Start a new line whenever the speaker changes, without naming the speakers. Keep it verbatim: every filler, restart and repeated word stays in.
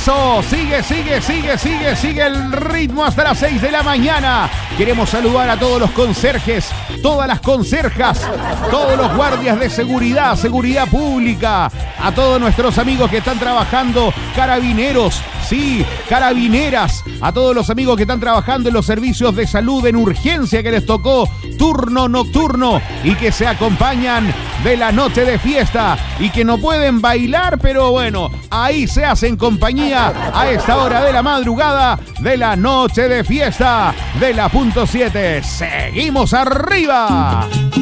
Eso, sigue, sigue, sigue, sigue, sigue el ritmo hasta las seis de la mañana. Queremos saludar a todos los conserjes, todas las conserjas, todos los guardias de seguridad, seguridad pública, a todos nuestros amigos que están trabajando, carabineros, sí, carabineras, a todos los amigos que están trabajando en los servicios de salud en urgencia que les tocó turno nocturno y que se acompañan de la noche de fiesta y que no pueden bailar, pero bueno, ahí se hacen compañía a esta hora de la madrugada de la noche de fiesta de la punto siete. ¡Seguimos arriba!